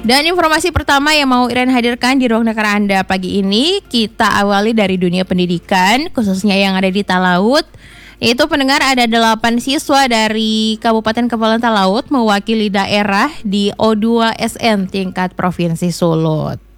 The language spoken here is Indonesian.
Dan informasi pertama yang mau Iren hadirkan di ruang dengar Anda pagi ini, kita awali dari dunia pendidikan, khususnya yang ada di Talaut. Yaitu pendengar, ada 8 siswa dari Kabupaten Kepulauan Talaut mewakili daerah di O2 SN tingkat Provinsi Sulut.